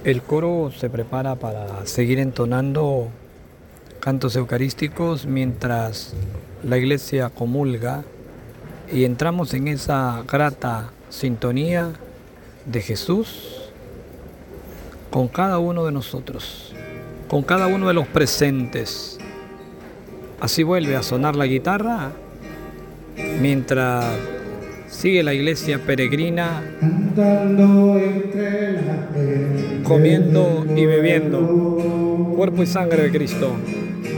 El coro se prepara para seguir entonando cantos eucarísticos mientras la iglesia comulga y entramos en esa grata sintonía de Jesús con cada uno de nosotros, con cada uno de los presentes. Así vuelve a sonar la guitarra mientras sigue la iglesia peregrina comiendo y bebiendo cuerpo y sangre de Cristo.